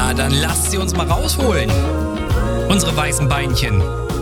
Na, dann lasst sie uns mal rausholen. Unsere weißen Beinchen.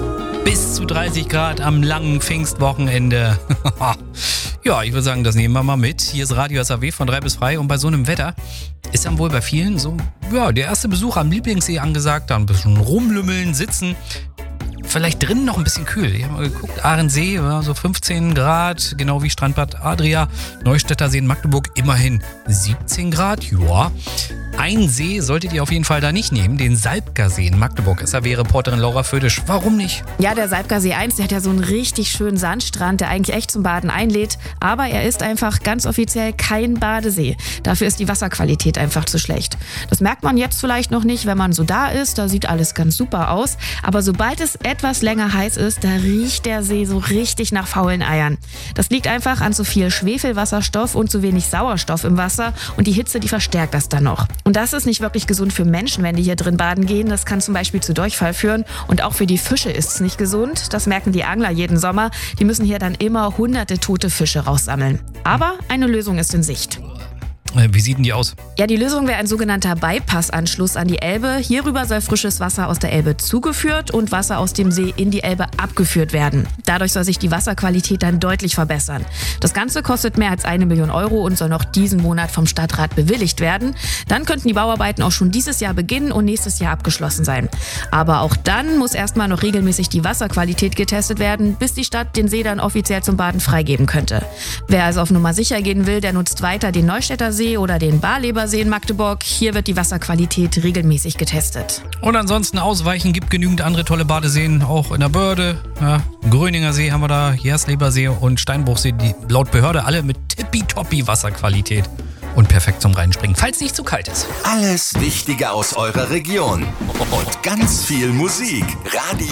Bis zu 30 Grad am langen Pfingstwochenende. Ja, ich würde sagen, das nehmen wir mal mit. Hier ist Radio SAW von 3 bis frei und bei so einem Wetter ist dann wohl bei vielen so, ja, der erste Besuch am Lieblingssee angesagt, da ein bisschen rumlümmeln, sitzen. Vielleicht drinnen noch ein bisschen kühl. Ich habe mal geguckt, Ahrensee, ja, so 15 Grad, genau wie Strandbad Adria. Neustädter See in Magdeburg, immerhin 17 Grad, ja. Ein See solltet ihr auf jeden Fall da nicht nehmen, den Salbkersee in Magdeburg. SAW-Reporterin Laura Födisch. Warum nicht? Ja, der Salbkersee 1, der hat ja so einen richtig schönen Sandstrand, der eigentlich echt zum Baden einlädt. Aber er ist einfach ganz offiziell kein Badesee. Dafür ist die Wasserqualität einfach zu schlecht. Das merkt man jetzt vielleicht noch nicht, wenn man so da ist. Da sieht alles ganz super aus. Aber sobald es etwas länger heiß ist, da riecht der See so richtig nach faulen Eiern. Das liegt einfach an zu viel Schwefelwasserstoff und zu wenig Sauerstoff im Wasser. Und die Hitze, die verstärkt das dann noch. Und das ist nicht wirklich gesund für Menschen, wenn die hier drin baden gehen. Das kann zum Beispiel zu Durchfall führen. Und auch für die Fische ist es nicht gesund. Das merken die Angler jeden Sommer. Die müssen hier dann immer hunderte tote Fische raussammeln. Aber eine Lösung ist in Sicht. Wie sieht denn die aus? Ja, die Lösung wäre ein sogenannter Bypassanschluss an die Elbe. Hierüber soll frisches Wasser aus der Elbe zugeführt und Wasser aus dem See in die Elbe abgeführt werden. Dadurch soll sich die Wasserqualität dann deutlich verbessern. Das Ganze kostet mehr als 1 Million Euro und soll noch diesen Monat vom Stadtrat bewilligt werden. Dann könnten die Bauarbeiten auch schon dieses Jahr beginnen und nächstes Jahr abgeschlossen sein. Aber auch dann muss erstmal noch regelmäßig die Wasserqualität getestet werden, bis die Stadt den See dann offiziell zum Baden freigeben könnte. Wer also auf Nummer sicher gehen will, der nutzt weiter den Neustädter See oder den Barlebersee in Magdeburg. Hier wird die Wasserqualität regelmäßig getestet. Und ansonsten ausweichen, gibt genügend andere tolle Badeseen, auch in der Börde. Ja, Gröninger See haben wir da, Jerslebersee und Steinbruchsee, die laut Behörde alle mit tippitoppi Wasserqualität und perfekt zum Reinspringen, falls nicht zu kalt ist. Alles Wichtige aus eurer Region und ganz viel Musik. Radio